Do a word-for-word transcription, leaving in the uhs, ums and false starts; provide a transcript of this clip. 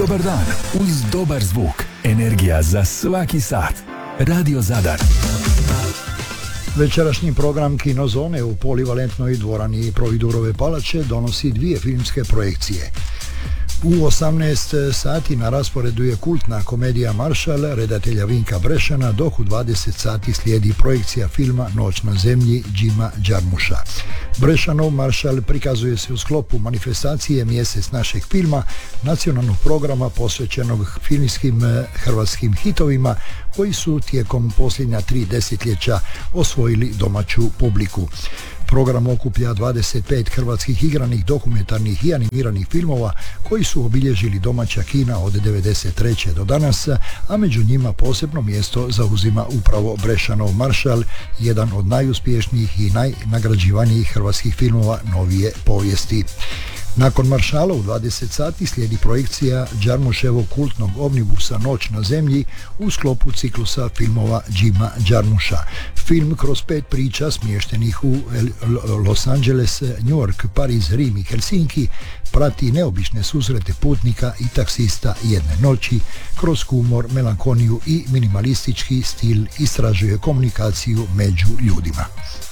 Dobar dan, uz dobar zvuk. Energija za svaki sat. Radio Zadar. Večerašnji program Kinozone u polivalentnoj dvorani Providurove palače donosi dvije filmske projekcije. U osamnaest sati na rasporedu je kultna komedija Maršal redatelja Vinka Brešana, dok u dvadeset sati slijedi projekcija filma Noć na zemlji Džima Đarmuša. Brešanov Maršal prikazuje se u sklopu manifestacije Mjesec našeg filma, nacionalnog programa posvećenog filmskim hrvatskim hitovima koji su tijekom posljednja tri desetljeća osvojili domaću publiku. Program okuplja dvadeset pet hrvatskih igranih, dokumentarnih i animiranih filmova koji su obilježili domaća kina od devedeset treće do danas, a među njima posebno mjesto zauzima upravo Brešanov Maršal, jedan od najuspješnijih i najnagrađivanijih hrvatskih filmova novije povijesti. Nakon Maršala u dvadeset sati slijedi projekcija Đarmuševog kultnog omnibusa Noć na zemlji u sklopu ciklusa filmova Džima Đarmuša. Film kroz pet priča smještenih u Los Angeles, New York, Pariz, Rim i Helsinki prati neobične susrete putnika i taksista jedne noći, kroz humor, melankoliju i minimalistički stil istražuje komunikaciju među ljudima.